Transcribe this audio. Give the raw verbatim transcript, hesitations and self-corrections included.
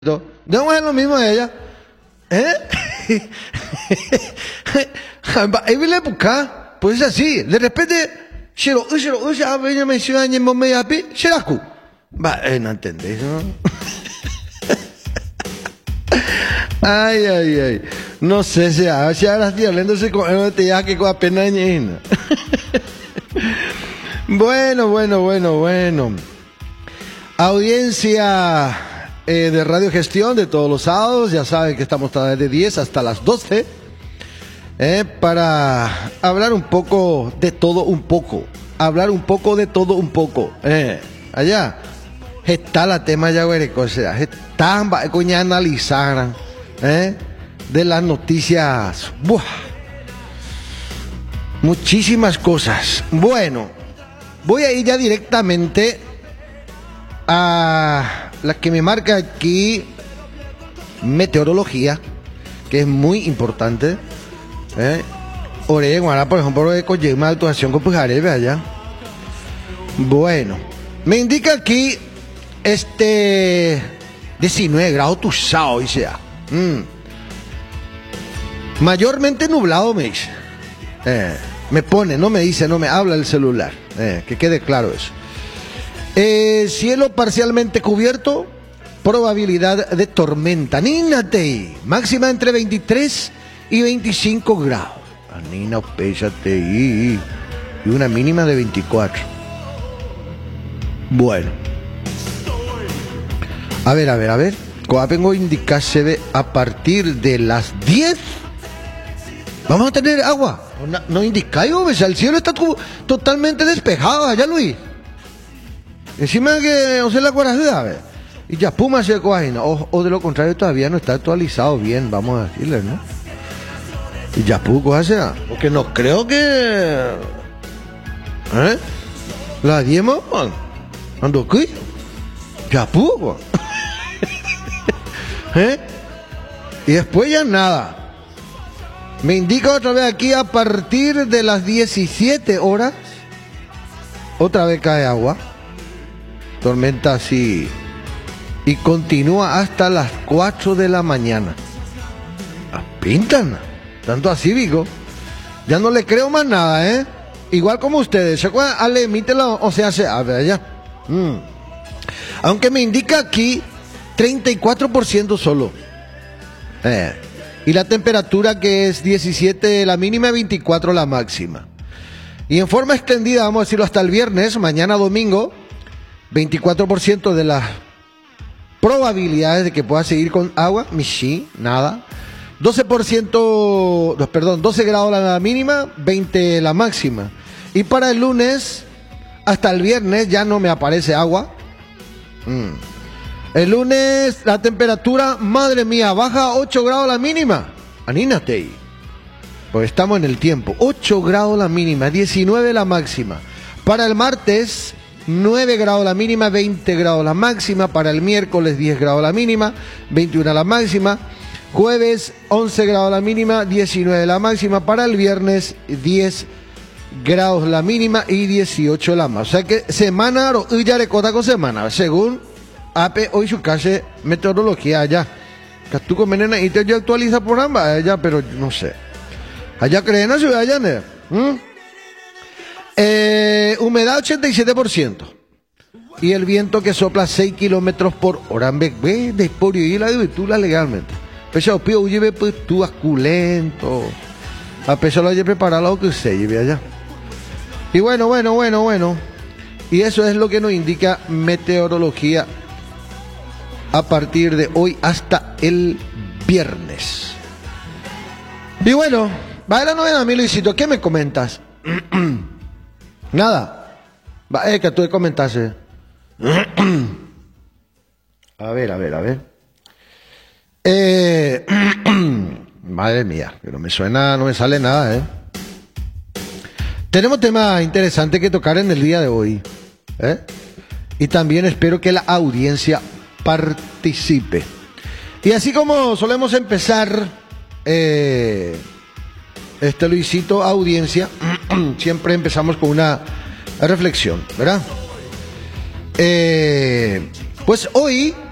No es lo mismo de ella. ¿Eh? Evile busca, pues es así. De repente, shiro, shiro, ya venía me ciudad en momento api, shiraku. Va, eh, no entendés, ¿no? Ay, ay, ay. No sé si ahora si ahora estoy hablando con te ya que con apenas ñena. Bueno, bueno, bueno, bueno. Audiencia Eh, de Radio Gestión de todos los sábados, ya saben que estamos de diez hasta las doce eh, para hablar un poco de todo un poco, hablar un poco de todo un poco. Eh, allá está la tema ya, güey, o sea, están coña analizar eh, de las noticias, ¡buah! Muchísimas cosas. Bueno, voy a ir ya directamente a la que me marca aquí meteorología, que es muy importante. ¿eh? Oregón, ahora por ejemplo, de Coyema, actuación con Pujarebe allá. Bueno, me indica aquí este diecinueve grados tusao, dice. Mm. Mayormente nublado, me dice. Eh, me pone, no me dice, no me habla el celular. Eh, que quede claro eso. Eh, cielo parcialmente cubierto, probabilidad de tormenta. Nínate, máxima entre veintitrés y veinticinco grados. Anina, pésate y, y una mínima de veinticuatro. Bueno, a ver, a ver, a ver. Coapengo indicarse de a partir de las diez. Vamos a tener agua. No, no indica, el cielo está totalmente despejado allá, Luis. Encima que, o sea, la corazón, y ya Puma se coagina, o, o de lo contrario todavía no está actualizado bien, vamos a decirle, ¿no? Y ya Puco sea, porque no creo que, ¿eh? La diema, ando aquí, ya Puco, ¿eh? Y después ya nada. Me indica otra vez aquí a partir de las diecisiete horas, otra vez cae agua. Tormenta así y continúa hasta las cuatro de la mañana. Pintan, tanto así, Vigo. Ya no le creo más nada, ¿eh? Igual como ustedes. ¿Se acuerdan? Ale, emítelo, o sea, se a ver allá. Mm. Aunque me indica aquí treinta y cuatro por ciento solo. Eh. Y la temperatura que es diecisiete la mínima, veinticuatro la máxima. Y en forma extendida, vamos a decirlo hasta el viernes, mañana domingo. veinticuatro por ciento de las probabilidades de que pueda seguir con agua, mishi, nada. doce por ciento, perdón, doce grados la mínima, veinte la máxima. Y para el lunes hasta el viernes ya no me aparece agua. Mm. El lunes la temperatura, madre mía, baja ocho grados la mínima. Anínate. Pues estamos en el tiempo. ocho grados la mínima, diecinueve la máxima. Para el martes nueve grados la mínima, veinte grados la máxima. Para el miércoles diez grados la mínima, veintiuno la máxima. Jueves once grados la mínima, diecinueve la máxima. Para el viernes diez grados la mínima y dieciocho la máxima. O sea que semana ya le cota con semana, según A P hoy su calle meteorología allá. Tú con venena y te actualiza por ambas allá, pero no sé. Allá creen a ciudad allá, ¿no? ¿Mm? Eh, humedad ochenta y siete por ciento y el viento que sopla seis kilómetros por hora. Ve de esporio y la de tú legalmente. Pese a pío lleve pues tú asculento. A pesar de preparar lo que se lleve allá. Y bueno, bueno, bueno, bueno. Y eso es lo que nos indica meteorología a partir de hoy hasta el viernes. Y bueno, va a la novena, mi Luisito, ¿qué me comentas? Nada. Va, eh, que tú comentaste. A ver, a ver, a ver. Eh, madre mía, que no me suena, no me sale nada, ¿eh? Tenemos tema interesante que tocar en el día de hoy, ¿eh? Y también espero que la audiencia participe. Y así como solemos empezar, eh, este Luisito, audiencia, siempre empezamos con una reflexión, ¿verdad? Eh, pues hoy